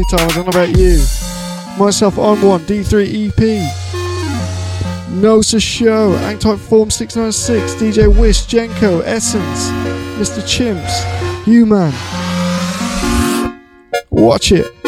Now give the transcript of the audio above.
I don't know about you. Myself on one, D3 EP. Nosa Show, Anktype Form 696, DJ Wish, Jenko, Essence, Mr. Chimps, Human. Watch it.